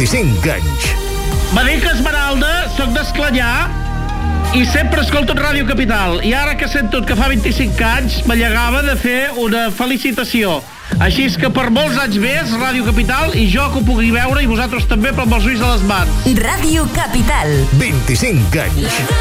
25 anys. Me dic Esmeralda, soc d'Esclanyà i sempre escolto Ràdio Capital. I ara que sento que fa 25 anys, me llegava de fer una felicitació. Així és que per molts anys més, Ràdio Capital, i jo que ho pugui veure, i vosaltres també, però amb els ulls de les mans. Ràdio Capital. 25 anys.